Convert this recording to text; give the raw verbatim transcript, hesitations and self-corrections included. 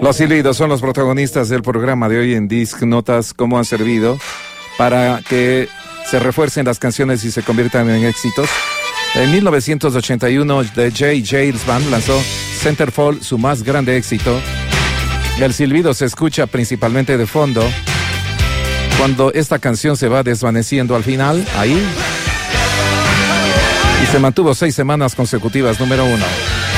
Los silbidos son los protagonistas del programa de hoy en Disc Notas, cómo han servido para que se refuercen las canciones y se conviertan en éxitos. En mil novecientos ochenta y uno, The J. Jails Band lanzó Centerfold, su más grande éxito. El silbido se escucha principalmente de fondo. Cuando esta canción se va desvaneciendo al final, ahí, y se mantuvo seis semanas consecutivas número uno.